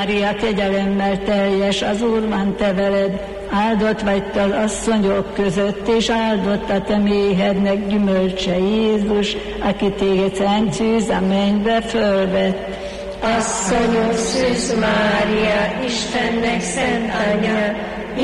Mária, kegyelemmel teljes, az Úr van te veled, áldott vagy te az asszonyok között, és áldott a te méhednek gyümölcse Jézus, aki téged szent szűz a mennybe fölvett. Asszonyom, Szűz Mária, Istennek szent anyja,